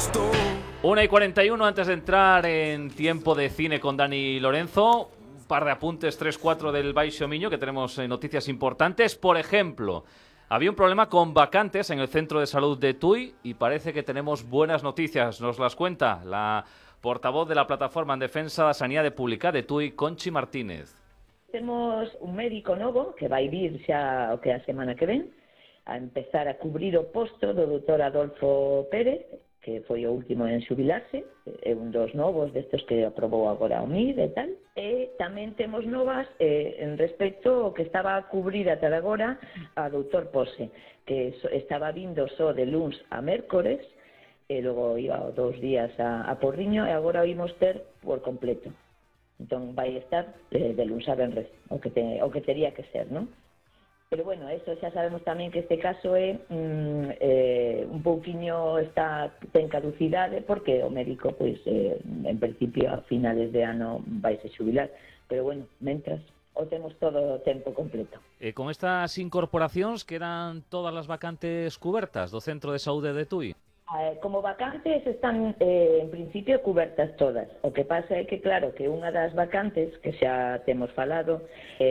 1:41 antes de entrar en tiempo de cine con Dani Lorenzo. Un par de apuntes, 3-4 del Baixo Miño, que tenemos noticias importantes. Por ejemplo, había un problema con vacantes en el centro de salud de Tui y parece que tenemos buenas noticias. Nos las cuenta la portavoz de la Plataforma en Defensa da Sanidade Pública de Tui, Conchi Martínez. Temos un médico novo que vai vir xa o que a semana que ven a empezar a cubrir o posto do doutor Adolfo Pérez, que foi o último en xubilarse, é un dos novos destes que aprobou agora o MIR e tal. E tamén temos novas en respecto ao que estaba a cubrir ata agora a doutor Pose, que estaba vindo só de luns a mércores, e logo iba 2 días a Porriño, e agora o imos ter por completo. Entón vai estar de luns a venres, o que tería que ser, non? Pero bueno, eso xa sabemos tamén que este caso é un pouquiño ten caducidade porque o médico, pois, en principio a finales de ano vaise xubilar. Pero bueno, mentras o temos todo o tempo completo. Con estas incorporacións quedan todas as vacantes cubertas do Centro de Saúde de Tui? Como vacantes están en principio cubertas todas. O que pasa é que claro que unha das vacantes que xa temos falado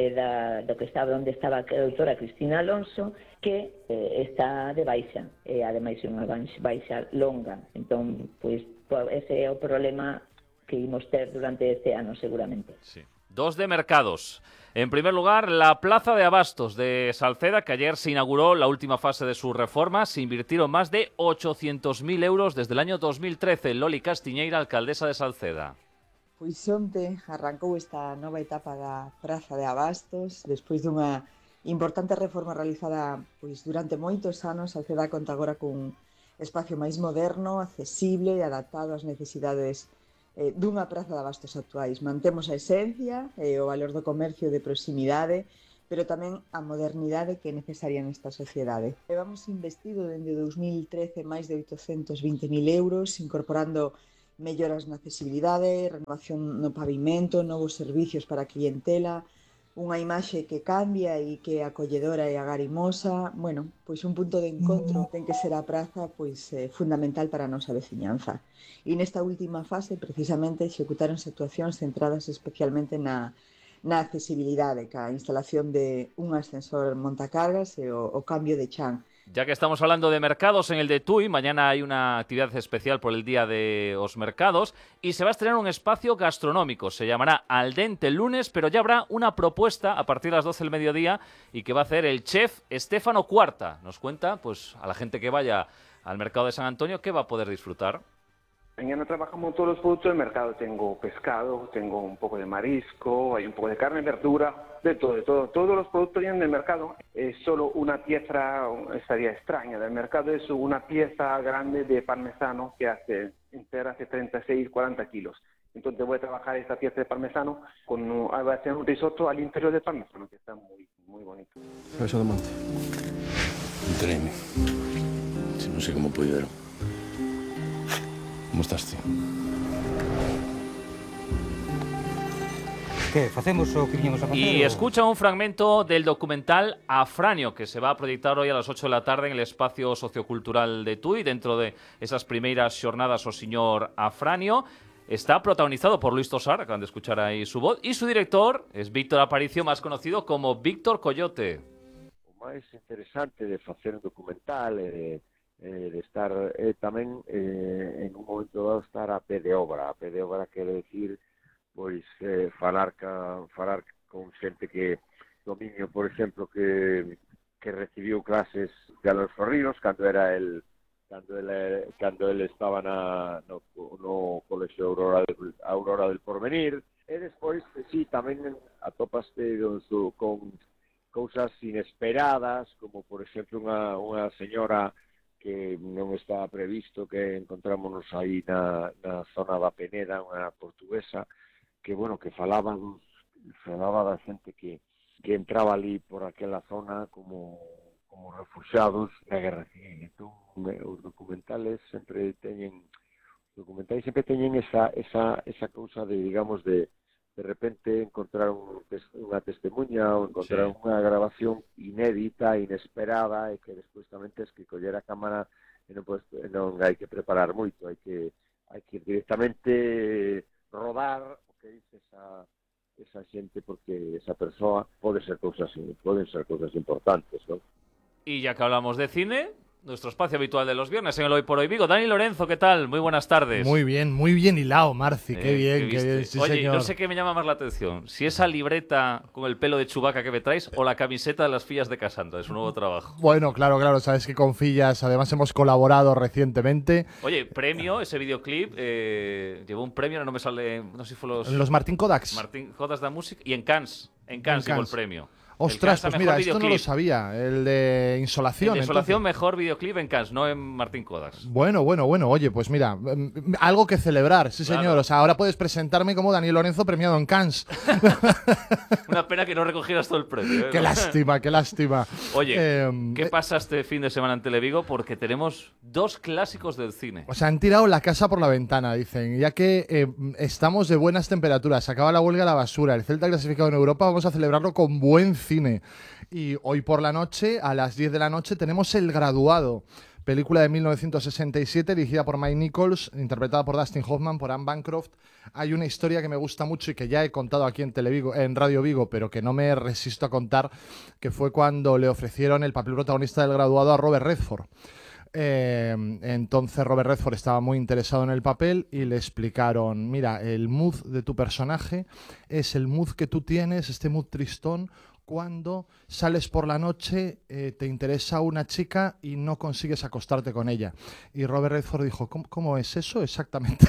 do que estaba onde estaba a doutora Cristina Alonso, que está de baixa, e ademais é unha baixa longa. Entón, pois ese é o problema que imos ter durante este ano seguramente. Sí. Dos de mercados. En primer lugar, la Plaza de Abastos de Salceda, que ayer se inauguró la última fase de su reforma. Se invirtieron más de 800.000 euros desde el año 2013. Loli Castiñeira, alcaldesa de Salceda. Pois onte arrancou esta nova etapa da Praza de Abastos, despois dunha importante reforma realizada pois durante moitos anos. Salceda conta agora cun espacio máis moderno, accesible e adaptado ás necesidades dunha praza de abastos actuais. Mantemos a esencia e o valor do comercio de proximidade, pero tamén a modernidade que é necesaria nesta sociedade. Levamos investido dende 2013 máis de 820.000 euros, incorporando melloras na accesibilidade, renovación no pavimento, novos servicios para a clientela, unha imaxe que cambia e que é acolledora e agarimosa. Bueno, pois un punto de encontro ten que ser a praza pois fundamental para a nosa veciñanza. E nesta última fase, precisamente, executáronse actuacións centradas especialmente na accesibilidade, ca instalación de un ascensor montacargas e o cambio de chan. Ya que estamos hablando de mercados en el de Tui, mañana hay una actividad especial por el Día de los Mercados y se va a estrenar un espacio gastronómico. Se llamará Al Dente Lunes, pero ya habrá una propuesta a partir de las 12 del mediodía y que va a hacer el chef Estefano Cuarta. Nos cuenta, pues, a la gente que vaya al mercado de San Antonio, qué va a poder disfrutar. Mañana trabajamos todos los productos del mercado. Tengo pescado, tengo un poco de marisco, hay un poco de carne, verdura, de todo. Todos los productos vienen del mercado. Es solo una pieza, estaría extraña del mercado, es una pieza grande de parmesano que entera hace 36, 40 kilos. Entonces voy a trabajar esta pieza de parmesano va a hacer un risotto al interior del parmesano, que está muy, muy bonito. Eso de monte. Increíble. No sé cómo pudieron. ¿Cómo estás, tío? ¿Qué? ¿Facemos o que viñamos a facer? Y escucha un fragmento del documental Afranio, que se va a proyectar hoy a las 8 de la tarde en el espacio sociocultural de Tui, dentro de esas primeiras xornadas o señor Afranio. Está protagonizado por Luis Tosar, acaban de escuchar ahí su voz, y su director es Víctor Aparicio, más conocido como Víctor Coyote. O máis interesante de facer un documental de estar tamén en un momento dado estar a pé de obra. A pé de obra quere decir pois falar con xente que dominio, por exemplo, que recibiu clases de Alonso Ríos cando el estaba no Colexio Aurora del Porvenir, e despois sí, tamén atopaste con cousas inesperadas, como por exemplo unha señora que non estaba previsto, que encontrámonos aí na zona da Peneda, unha portuguesa, que, bueno, que falaba da xente que entraba ali por aquela zona como refugiados da Guerra Civil. Entón, os documentais sempre teñen esa cousa de, digamos, de repente encontrar unha testemunha ou encontrar unha grabación inédita, inesperada, e que despois tamén tens que coller a cámara non hai que preparar moito, hai que ir directamente rodar o que dice esa xente, porque esa persoa poden ser cousas importantes, non? Y ya que hablamos de cine, nuestro espacio habitual de los viernes en el Hoy por Hoy Vigo. Dani Lorenzo, ¿qué tal? Muy buenas tardes. Muy bien hilado, Marci, qué bien, sí, Oye, señor. no sé qué me llama más la atención, si esa libreta con el pelo de Chewbacca que me traes o la camiseta de las fillas de Casandra, es su nuevo trabajo. Bueno, claro, sabes que con Fillas además hemos colaborado recientemente. Oye, premio, ese videoclip, llevó un premio, no me sale, no sé si fue los Martín Kodaks. Martín Kodas da Music, y en Cannes llevó el premio. Ostras, pues mira, esto no lo sabía. El de Insolación. El de Insolación, entonces. mejor videoclip en Cannes, no en Martín Kodaks. Bueno. Oye, pues mira, algo que celebrar, sí, Claro. señor. O sea, ahora puedes presentarme como Daniel Lorenzo premiado en Cannes. Una pena que no recogieras todo el premio. Qué lástima. Oye, ¿qué pasa este fin de semana en Televigo? Porque tenemos dos clásicos del cine. O sea, han tirado la casa por la ventana, dicen, ya que estamos de buenas temperaturas, acaba la huelga de la basura, el Celta clasificado en Europa, vamos a celebrarlo con buen cine. Y hoy por la noche, a las 10 de la noche, tenemos El Graduado, película de 1967, dirigida por Mike Nichols, interpretada por Dustin Hoffman, por Anne Bancroft. Hay una historia que me gusta mucho y que ya he contado aquí en Radio Vigo, pero que no me resisto a contar, que fue cuando le ofrecieron el papel protagonista del Graduado a Robert Redford. Entonces Robert Redford estaba muy interesado en el papel y le explicaron, mira, el mood de tu personaje es el mood que tú tienes, este mood tristón, cuando sales por la noche, te interesa una chica y no consigues acostarte con ella. Y Robert Redford dijo, ¿cómo es eso exactamente?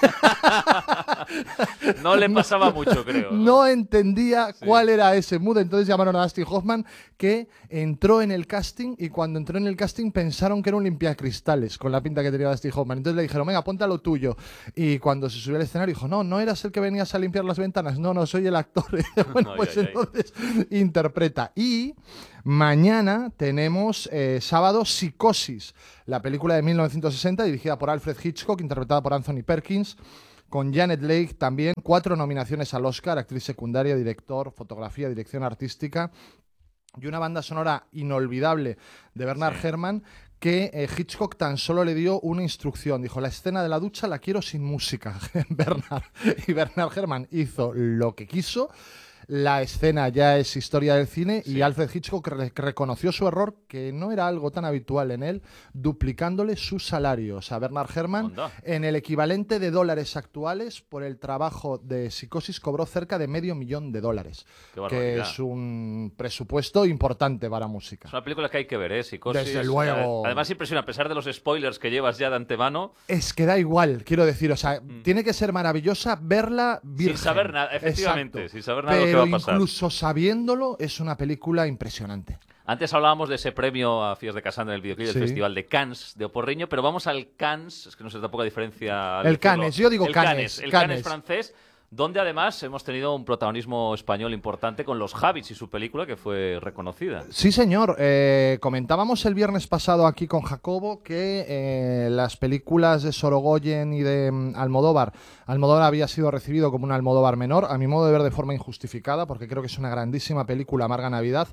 No le pasaba mucho, creo. No entendía cuál era ese mood. Entonces llamaron a Dustin Hoffman, que entró en el casting, y cuando entró en el casting pensaron que era un limpiacristales con la pinta que tenía Dustin Hoffman. Entonces le dijeron, venga, ponte a lo tuyo. Y cuando se subió al escenario dijo, no eras el que venías a limpiar las ventanas. No, soy el actor. Bueno, pues entonces interpreta. Y mañana tenemos sábado Psicosis, la película de 1960 dirigida por Alfred Hitchcock, interpretada por Anthony Perkins, con Janet Leigh también, 4 nominaciones al Oscar, actriz secundaria, director, fotografía, dirección artística, y una banda sonora inolvidable de Bernard Herrmann, que Hitchcock tan solo le dio una instrucción. Dijo, la escena de la ducha la quiero sin música, Bernard. Y Bernard Herrmann hizo lo que quiso. La escena ya es historia del cine, y Alfred Hitchcock reconoció su error, que no era algo tan habitual en él, duplicándole su salario. O sea, Bernard Herrmann, en el equivalente de dólares actuales, por el trabajo de Psicosis cobró cerca de $500,000, que es un presupuesto importante para música. Es una película que hay que ver, Psicosis. Desde luego. Además impresiona, a pesar de los spoilers que llevas ya de antemano. Es que da igual, quiero decir, o sea, tiene que ser maravillosa verla virgen. Sin saber nada, efectivamente, Exacto. sin saber nada de lo que va a pasar. Incluso sabiéndolo, es una película impresionante. Antes hablábamos de ese premio a Fillas de Casandra en el videoclip del Festival de Cannes de Oporriño, pero vamos al Cannes, es que no sé tampoco la diferencia. El Cannes, yo digo Cannes. El Cannes francés, donde además hemos tenido un protagonismo español importante con Los Javis y su película, que fue reconocida. Sí, señor. Comentábamos el viernes pasado aquí con Jacobo que las películas de Sorogoyen y de Almodóvar había sido recibido como un Almodóvar menor, a mi modo de ver de forma injustificada, porque creo que es una grandísima película, Amarga Navidad.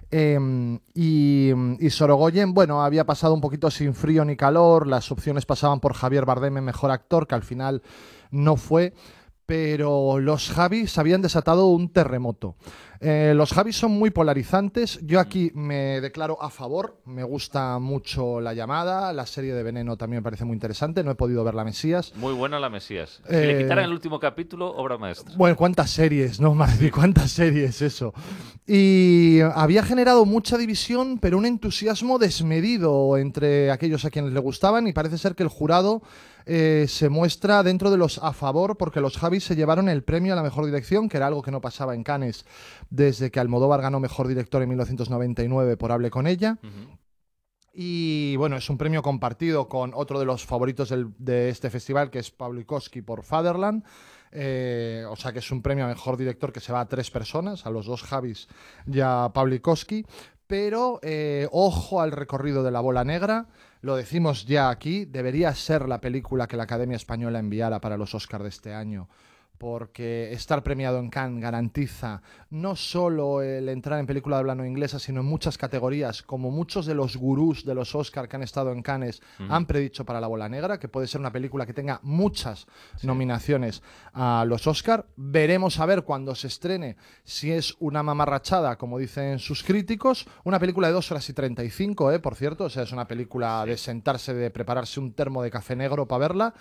Y Sorogoyen, bueno, había pasado un poquito sin frío ni calor, las opciones pasaban por Javier Bardem en mejor actor, que al final no fue. Pero los Javis habían desatado un terremoto. Los Javis son muy polarizantes. Yo aquí me declaro a favor. Me gusta mucho La Llamada. La serie de Veneno también me parece muy interesante. No he podido ver La Mesías. Muy buena La Mesías. Si le quitaran el último capítulo, obra maestra. Bueno, cuántas series, ¿no, Marci? Cuántas series, eso. Y había generado mucha división, pero un entusiasmo desmedido entre aquellos a quienes le gustaban, y parece ser que el jurado se muestra dentro de los a favor, porque los Javis se llevaron el premio a la mejor dirección, que era algo que no pasaba en Cannes desde que Almodóvar ganó mejor director en 1999 por Hable con ella. Y bueno, es un premio compartido con otro de los favoritos de este festival, que es Pawlikowski por Fatherland. O sea que es un premio a mejor director que se va a 3 personas, a los 2 Javis y a Pawlikowski. Pero ojo al recorrido de La Bola Negra. Lo decimos ya aquí, debería ser la película que la Academia Española enviara para los Oscars de este año, porque estar premiado en Cannes garantiza no solo el entrar en película de habla no inglesa, sino en muchas categorías, como muchos de los gurús de los Oscar que han estado en Cannes han predicho para La Bola Negra, que puede ser una película que tenga muchas nominaciones a los Oscar. Veremos a ver cuando se estrene si es una mamarrachada, como dicen sus críticos. Una película de 2 horas y 35, por cierto, o sea, es una película de sentarse, de prepararse un termo de café negro para verla,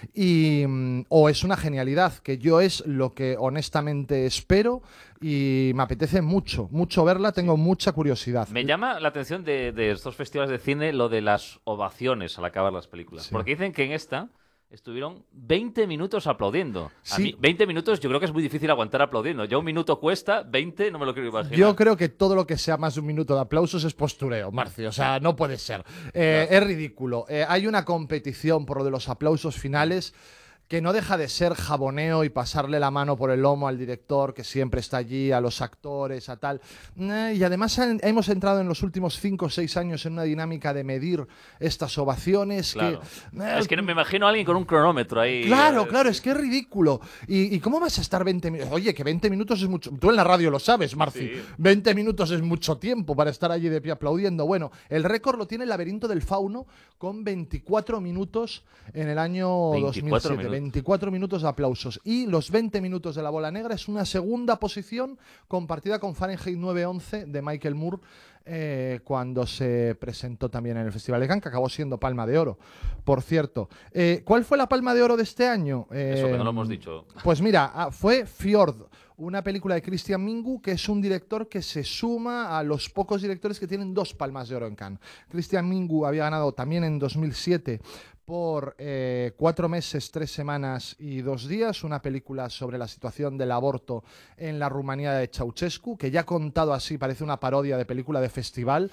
o es una genialidad, que yo es lo que honestamente espero y me apetece mucho verla, tengo mucha curiosidad. Me llama la atención de estos festivales de cine lo de las ovaciones al acabar las películas, porque dicen que en esta estuvieron 20 minutos aplaudiendo. A mí, 20 minutos yo creo que es muy difícil aguantar aplaudiendo. Ya un minuto cuesta, 20 no me lo quiero imaginar. Yo creo que todo lo que sea más de un minuto de aplausos es postureo, Marci. O sea, no puede ser. Es ridículo. Hay una competición por lo de los aplausos finales que no deja de ser jaboneo y pasarle la mano por el lomo al director, que siempre está allí, a los actores, a tal. Y además hemos entrado en los últimos 5 o 6 años en una dinámica de medir estas ovaciones. Claro. Es que me imagino a alguien con un cronómetro ahí. Claro, es que es ridículo. ¿Y cómo vas a estar 20 minutos? Oye, que 20 minutos es mucho. Tú en la radio lo sabes, Marci. Sí. 20 minutos es mucho tiempo para estar allí de pie aplaudiendo. Bueno, el récord lo tiene el Laberinto del Fauno con 24 minutos en el año 2007. 24 minutos de aplausos. Y los 20 minutos de La Bola Negra es una segunda posición compartida con Fahrenheit 9/11 de Michael Moore, cuando se presentó también en el Festival de Cannes, que acabó siendo Palma de Oro, por cierto. ¿Cuál fue la Palma de Oro de este año? Eso que no lo hemos dicho. Pues mira, fue Fjord, una película de Christian Mingu, que es un director que se suma a los pocos directores que tienen 2 Palmas de Oro en Cannes. Christian Mingu había ganado también en 2007 por 4 meses, 3 semanas y 2 días, una película sobre la situación del aborto en la Rumanía de Ceausescu, que ya contado así parece una parodia de película de festival.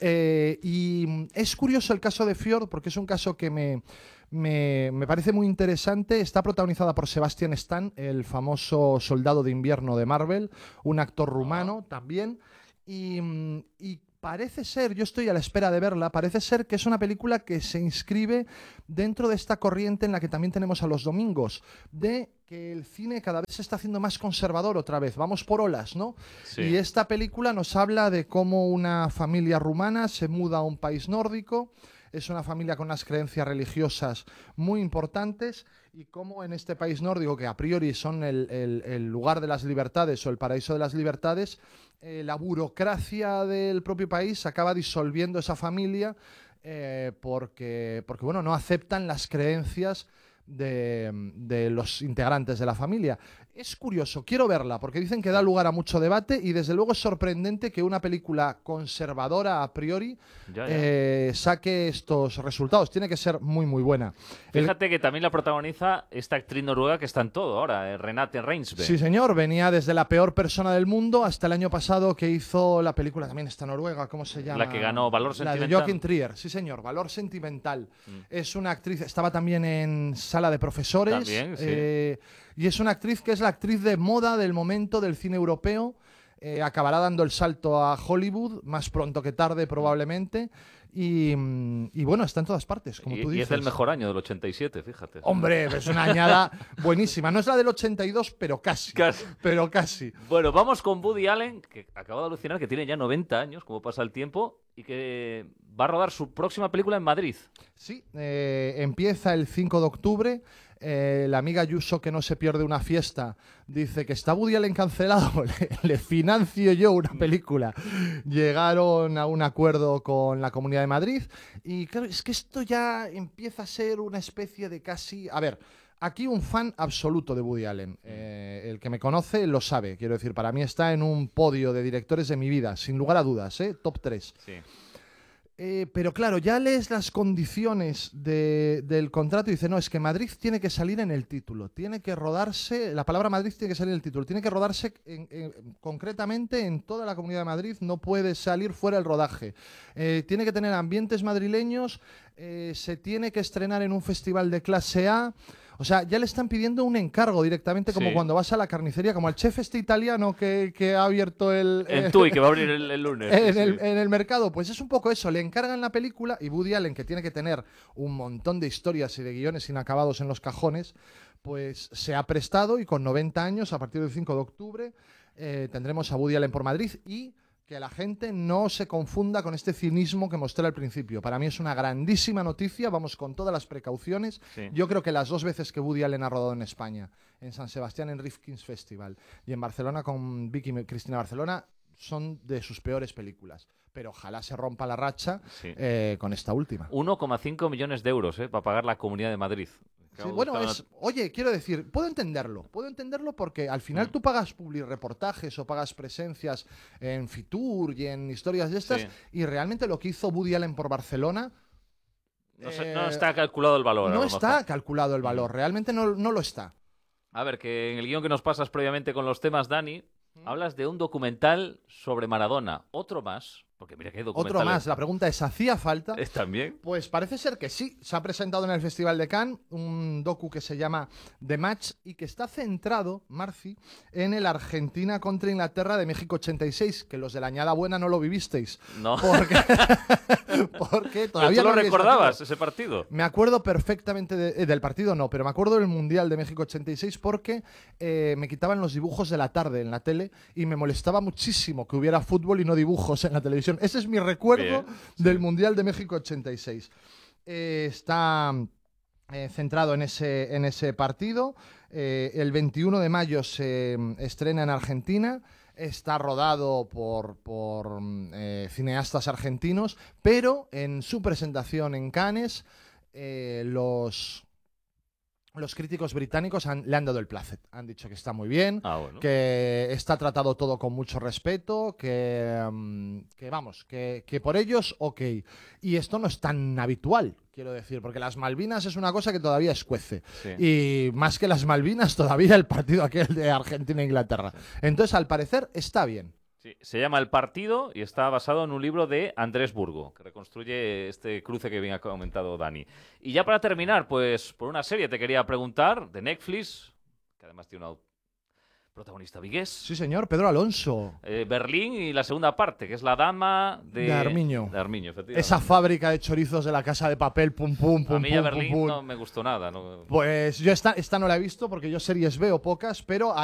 Y es curioso el caso de Fjord, porque es un caso que me parece muy interesante. Está protagonizada por Sebastian Stan, el famoso soldado de invierno de Marvel, un actor rumano también. Y parece ser, yo estoy a la espera de verla, parece ser que es una película que se inscribe dentro de esta corriente en la que también tenemos a los domingos, de que el cine cada vez se está haciendo más conservador otra vez, vamos por olas, ¿no? Sí. Y esta película nos habla de cómo una familia rumana se muda a un país nórdico. Es una familia con unas creencias religiosas muy importantes, y cómo en este país nórdico, que a priori son el lugar de las libertades o el paraíso de las libertades, la burocracia del propio país acaba disolviendo esa familia porque bueno, no aceptan las creencias de los integrantes de la familia. Es curioso, quiero verla, porque dicen que da lugar a mucho debate, y desde luego es sorprendente que una película conservadora a priori saque estos resultados. Tiene que ser muy, muy buena. Fíjate que también la protagoniza esta actriz noruega que está en todo ahora, Renate Reinsve. Sí, señor, venía desde La peor persona del mundo hasta el año pasado, que hizo la película también esta noruega, ¿cómo se llama? La que ganó Valor Sentimental. La de Joaquin Trier, sí señor, Valor Sentimental. Es una actriz, estaba también en Sala de Profesores. También, sí. Y es una actriz que es la actriz de moda del momento del cine europeo. Acabará dando el salto a Hollywood, más pronto que tarde probablemente. Y bueno, está en todas partes, como tú dices. Y es del mejor año, del 87, fíjate. Hombre, es una añada buenísima. No es la del 82, pero casi. Pero casi. Bueno, vamos con Woody Allen, que acaba de alucinar, que tiene ya 90 años, como pasa el tiempo, y que va a rodar su próxima película en Madrid. Sí, empieza el 5 de octubre. La amiga Ayuso, que no se pierde una fiesta, dice que está Woody Allen cancelado, le financio yo una película. Llegaron a un acuerdo con la Comunidad de Madrid, y claro, es que esto ya empieza a ser una especie de casi... A ver, aquí un fan absoluto de Woody Allen. El que me conoce lo sabe, quiero decir, para mí está en un podio de directores de mi vida, sin lugar a dudas, top 3. Sí. Pero claro, ya lees las condiciones del contrato y dice, no, es que Madrid tiene que salir en el título, tiene que rodarse, la palabra Madrid tiene que salir en el título, tiene que rodarse concretamente en toda la Comunidad de Madrid, no puede salir fuera del rodaje, tiene que tener ambientes madrileños, se tiene que estrenar en un festival de clase A. O sea, ya le están pidiendo un encargo directamente, como Sí. cuando vas a la carnicería, como el chef este italiano que ha abierto En Tui, que va a abrir el lunes. en, sí, el, sí. en el mercado. Pues es un poco eso, le encargan la película y Woody Allen, que tiene que tener un montón de historias y de guiones inacabados en los cajones, pues se ha prestado y con 90 años, a partir del 5 de octubre, tendremos a Woody Allen por Madrid y que la gente no se confunda con este cinismo que mostré al principio. Para mí es una grandísima noticia, vamos con todas las precauciones. Sí. Yo creo que las 2 veces que Woody Allen ha rodado en España, en San Sebastián en Rifkin's Festival y en Barcelona con Vicky Cristina Barcelona, son de sus peores películas. Pero ojalá se rompa la racha Sí. con esta última. 1,5 millones de euros para pagar la Comunidad de Madrid. Sí, bueno, oye, quiero decir, puedo entenderlo porque al final tú pagas reportajes o pagas presencias en Fitur y en historias de estas Sí. y realmente lo que hizo Woody Allen por Barcelona No está calculado el valor. a no lo está mejor. calculado el valor, realmente no lo está. A ver, que en el guión que nos pasas previamente con los temas, Dani, hablas de un documental sobre Maradona. Otro más, porque mira que hay documentales. Otro más, la pregunta es, ¿hacía falta? ¿También? Pues parece ser que sí. Se ha presentado en el Festival de Cannes un docu que se llama The Match y que está centrado, Marci, en el Argentina contra Inglaterra de México 86, que los de la añada buena no lo vivisteis. No. Porque, porque ¿Pero todavía tú lo no habéis recordabas, nacido. ese partido? Me acuerdo perfectamente del partido, no, pero me acuerdo del Mundial de México 86 porque me quitaban los dibujos de la tarde en la tele y me molestaba muchísimo que hubiera fútbol y no dibujos en la televisión. Ese es mi recuerdo Bien, del Mundial de México 86. Está centrado en ese partido. El 21 de mayo se estrena en Argentina. Está rodado por cineastas argentinos, pero en su presentación en Cannes los críticos británicos le han dado el placet. Han dicho que está muy bien, Bueno. que está tratado todo con mucho respeto, que por ellos, ok. Y esto no es tan habitual, quiero decir, porque las Malvinas es una cosa que todavía escuece. Sí. Y más que las Malvinas, todavía el partido aquel de Argentina e Inglaterra. Entonces, al parecer, está bien. Sí, se llama El Partido y está basado en un libro de Andrés Burgo, que reconstruye este cruce que bien ha comentado Dani. Y ya para terminar, pues por una serie te quería preguntar, de Netflix, que además tiene una protagonista vigués. Sí, señor, Pedro Alonso. Berlín y la segunda parte, que es La Dama de Armiño. De Armiño, efectivamente. Esa fábrica de chorizos de la Casa de Papel, pum, pum, pum, A mí ya pum, Berlín pum, pum. no me gustó nada. No. Pues yo esta no la he visto porque yo series veo pocas, pero